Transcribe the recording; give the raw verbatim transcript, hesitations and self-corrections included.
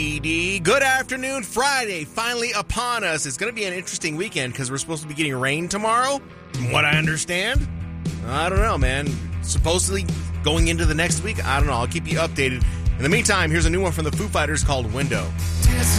Good afternoon. Friday, finally upon us. It's going to be an interesting weekend because we're supposed to be getting rain tomorrow, from what I understand. I don't know, man. Supposedly going into the next week, I don't know. I'll keep you updated. In the meantime, here's a new one from the Foo Fighters called Window.